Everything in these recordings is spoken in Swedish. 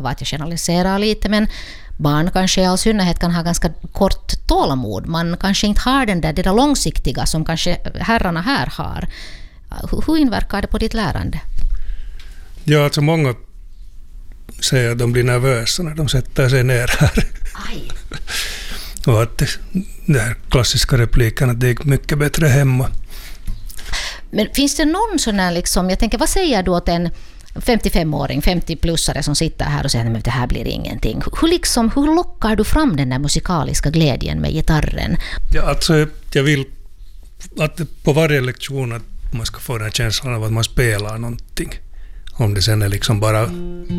vara att jag generaliserar lite, men barn kanske i all synnerhet kan ha ganska kort tålamod. Man kanske inte har det där långsiktiga som kanske herrarna här har. Hur inverkar det på ditt lärande? Ja, alltså många säger att de blir nervösa när de sätter sig ner här. Aj. Och att den här klassiska repliken att det gick mycket bättre hemma. Men finns det någon sån här, liksom, jag tänker, vad säger du åt en 55-åring, 50-plussare som sitter här och säger att det här blir ingenting? Hur lockar du fram den där musikaliska glädjen med gitarren? Ja, alltså, jag vill att på varje lektion att man ska få den känslan av att man spelar någonting. Om det sen är liksom bara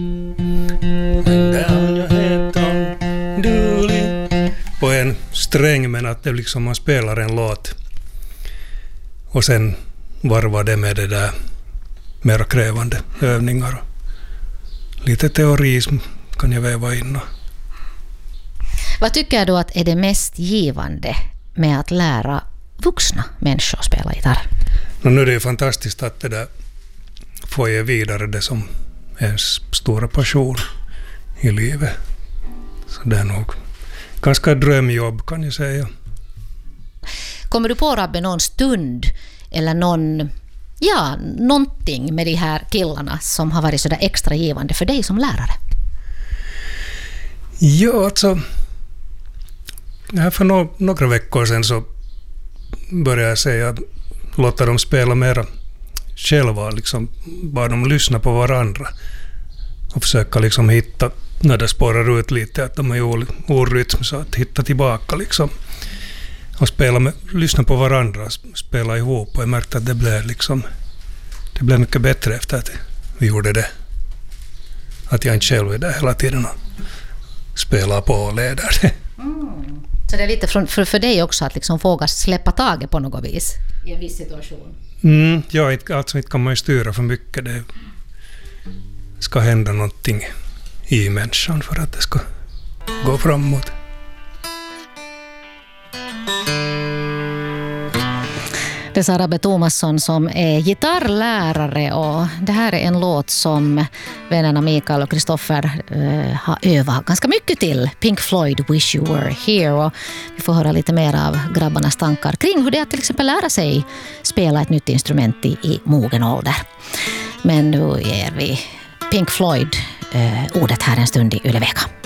på en sträng, men att det liksom man spelar en låt och sen varvar det med det där mer krävande övningar. Lite teorism kan jag väva in. Vad tycker du att är det mest givande med att lära vuxna människor att spela gitarr? Nu är det ju fantastiskt att det där får ge vidare det som är ens stora passion i livet. Så det är nog ganska drömjobb, kan jag säga. Kommer du på, Rabbe, någon stund eller någonting med de här killarna som har varit så där extra givande för dig som lärare? Ja, alltså här för några veckor sedan så började jag säga att låta dem spela mera själva, liksom bara de lyssnar på varandra och försöka liksom hitta, när det spårar ut lite att de är i orytm, så att hitta tillbaka liksom och lyssna på varandra, spela ihop, och jag märkte att det blev mycket bättre efter att vi gjorde det. Att jag inte själv är där hela tiden och spelar på och leder. Så det är lite för dig också att liksom våga släppa taget på något vis i en viss situation? Ja, alltså inte kan man ju styra för mycket. Det ska hända någonting i människan för att det ska gå framåt. Det är Rabbe Thomasson som är gitarrlärare, och det här är en låt som vännerna Mikael och Kristoffer har övat ganska mycket till. Pink Floyd, Wish You Were Here, och vi får höra lite mer av grabbarnas tankar kring hur det är att till exempel lära sig spela ett nytt instrument i mogen ålder. Men nu ger vi Pink Floyd ordet här en stund i Yle Vega.